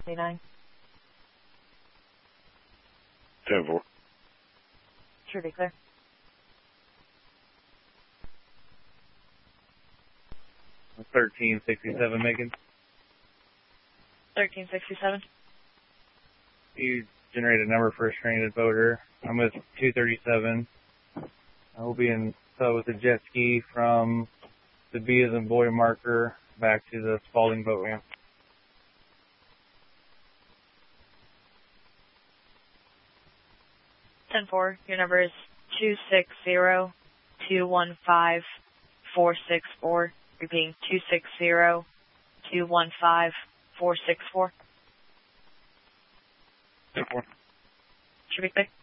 29. 10-4. Should be clear. $13.67, Megan. 1367. You generated a number for a stranded boater. I'm with 237. I will be in with a jet ski from the B as in boy marker back to the Spalding boat ramp. Ten four. Your number is 260-215-464. Repeating 260-215-464. 10-4. Should be clear.